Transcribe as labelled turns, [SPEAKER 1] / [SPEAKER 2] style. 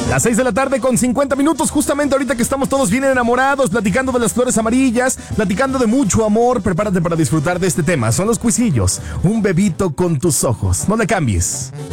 [SPEAKER 1] Las 6 de la tarde con 50 minutos, justamente ahorita que estamos todos bien enamorados, platicando de las flores amarillas, platicando de mucho amor. Prepárate para disfrutar de este tema. Son los cuisillos. Un bebito con tus ojos. No le cambies.